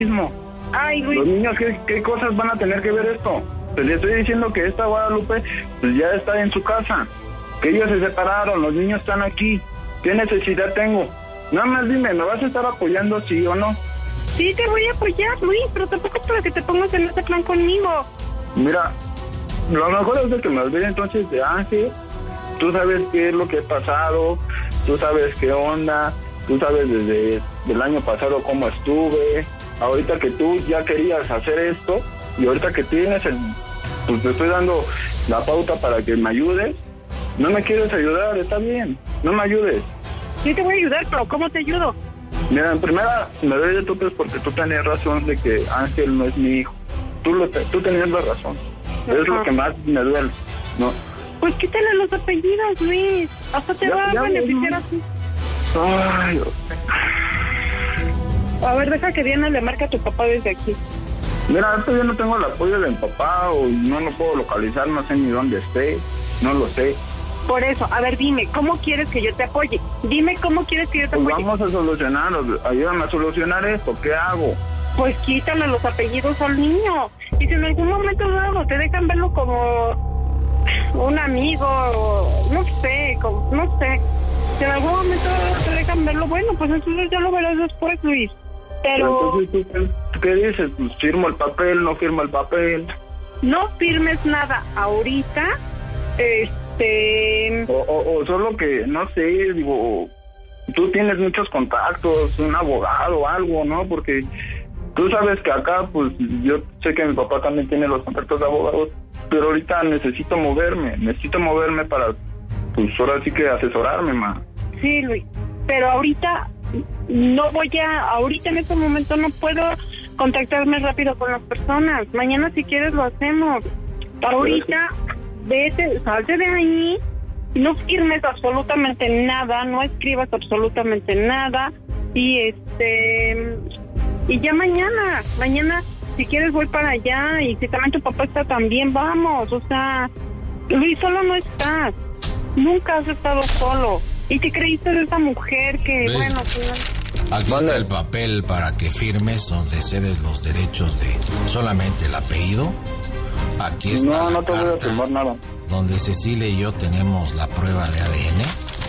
mismo. Ay, Luis. Los niños, ¿qué cosas van a tener que ver esto? Pues le estoy diciendo que esta Guadalupe pues ya está en su casa, que ellos se separaron, los niños están aquí. ¿Qué necesidad tengo? Nada más dime, ¿me vas a estar apoyando sí o no? Sí, te voy a apoyar, Luis, pero tampoco es para que te pongas en ese plan conmigo. Mira, lo mejor es de que me olvide entonces de Ángel. Tú sabes qué es lo que he pasado, tú sabes qué onda, tú sabes desde el año pasado cómo estuve. Ahorita que tú ya querías hacer esto y ahorita que tienes pues te estoy dando la pauta para que me ayudes. No me quieres ayudar, está bien, no me ayudes. Sí te voy a ayudar, pero ¿cómo te ayudo? Mira, en primera me doy de topes porque tú tenías razón de que Ángel no es mi hijo. Tú tenías la razón. Es lo que más me duele, ¿no? Pues quítale los apellidos, Luis. Hasta te va a beneficiar así. Ay, Dios. A ver, deja que Diana le marque a tu papá desde aquí. Mira, yo no tengo el apoyo de mi papá o no lo puedo localizar, no sé ni dónde esté, no lo sé. Por eso, a ver, dime, ¿cómo quieres que yo te apoye? Dime cómo quieres que yo te apoye. Pues vamos a solucionarlo, ayúdame a solucionar esto, ¿qué hago? Pues quítale los apellidos al niño. Y si en algún momento dado te dejan verlo como un amigo, no sé. Si en algún momento te dejan verlo, bueno, pues entonces ya lo verás después, Luis. Pero entonces, ¿tú qué dices? Pues firmo el papel, no firmo el papel. No firmes nada ahorita, O solo que, no sé, digo, tú tienes muchos contactos, un abogado o algo, ¿no? Porque tú sabes que acá, pues, yo sé que mi papá también tiene los contactos de abogados, pero ahorita necesito moverme para, pues, ahora sí que asesorarme, ma. Sí, Luis, pero ahorita ahorita en este momento no puedo contactarme rápido con las personas. Mañana si quieres lo hacemos. Ahorita vete, salte de ahí, no firmes absolutamente nada, no escribas absolutamente nada y y ya mañana si quieres voy para allá y si también tu papá está también, vamos. O sea, Luis, solo no estás, nunca has estado solo y te creíste de esa mujer que, ¿ves? Bueno, aquí está el papel para que firmes donde cedes los derechos de solamente el apellido. Aquí está no te voy a firmar nada. Donde Cecilia y yo tenemos la prueba de ADN.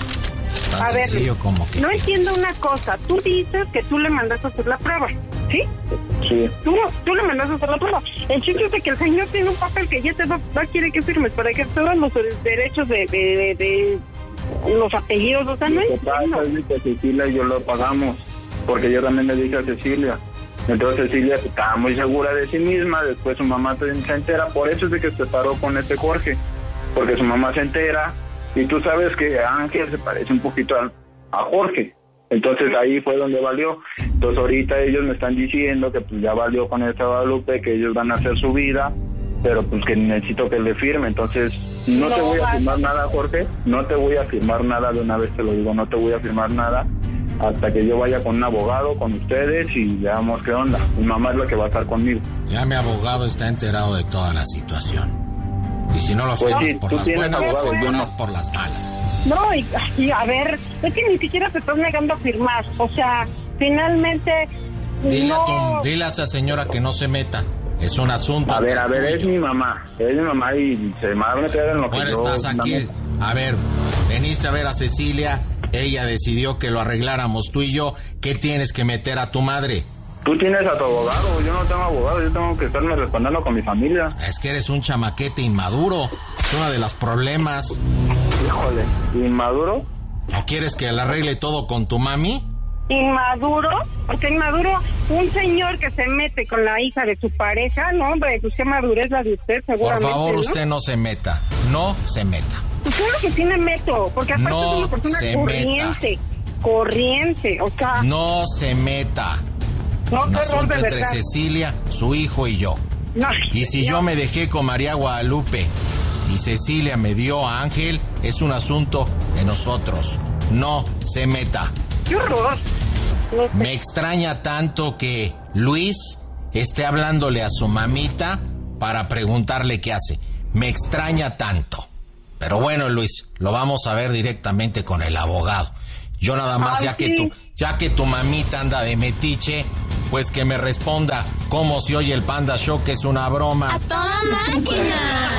Tan a ver, sencillo como que... no entiendo una cosa. Tú dices que tú le mandaste a hacer la prueba, ¿sí? Sí. Tú le mandaste a hacer la prueba. El chiste es de que el señor tiene un papel que ya te va quiere que firmes para que todos los derechos de los apellidos, o sea, no entiendo. Es que Cecilia y yo lo pagamos, porque yo también le dije a Cecilia. Entonces Cecilia estaba muy segura de sí misma, después su mamá se entera, por eso es de que se separó con Jorge, porque su mamá se entera, y tú sabes que Ángel se parece un poquito a Jorge, entonces ahí fue donde valió. Entonces ahorita ellos me están diciendo que pues ya valió con esta Guadalupe, que ellos van a hacer su vida, pero pues que necesito que le firme. Entonces no te voy a firmar nada, Jorge, no te voy a firmar nada, de una vez te lo digo, no te voy a firmar nada hasta que yo vaya con un abogado, con ustedes, y veamos qué onda. Mi mamá es la que va a estar conmigo. Ya mi abogado está enterado de toda la situación. Y si no lo pues firmas sí, por tú las tienes buenas, abogado, lo yo firmarás no. por las malas. No, y a ver, es que ni siquiera te estás negando a firmar. O sea, finalmente Dile a esa señora que no se meta. Es un asunto. A ver, es mi mamá y se me va a meter en lo que Bueno, yo... estás aquí. A ver, veniste a ver a Cecilia, ella decidió que lo arregláramos tú y yo. ¿Qué tienes que meter a tu madre? Tú tienes a tu abogado, yo no tengo abogado, yo tengo que estarme respaldando con mi familia. Es que eres un chamaquete inmaduro. Es uno de los problemas. Híjole, ¿inmaduro? ¿O quieres que le arregle todo con tu mami? inmaduro, porque inmaduro, un señor que se mete con la hija de su pareja, no hombre, pues qué madurez la de usted, seguramente. Por favor, ¿no? usted no se meta, no se meta. Pues claro que sí me meto, porque aparte No es una persona se corriente, o sea... No se meta. No, Un qué horror, asunto de entre verdad. Cecilia, su hijo y yo. No, Y si yo me dejé con María Guadalupe y Cecilia me dio a Ángel, es un asunto de nosotros. No se meta. ¡Qué horror! No sé. Me extraña tanto que Luis esté hablándole a su mamita para preguntarle qué hace. Me extraña tanto. Pero bueno, Luis, lo vamos a ver directamente con el abogado. Yo nada más, Ay, ya sí. que tu mamita anda de metiche, pues que me responda cómo se oye el Panda Show, que es una broma. ¡A toda máquina!